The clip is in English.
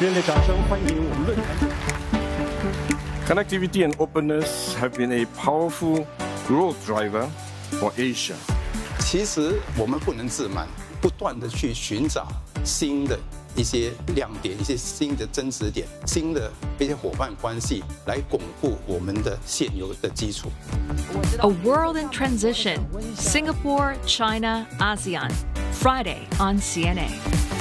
热烈掌声欢迎我们论坛。 Connectivity and openness have been a powerful growth driver for Asia. 其实我们不能自满，不断的去寻找新的一些亮点、一些新的增值点、新的一些伙伴关系，来巩固我们的现有的基础。 A World in Transition, Singapore, China, ASEAN, Friday on CNA.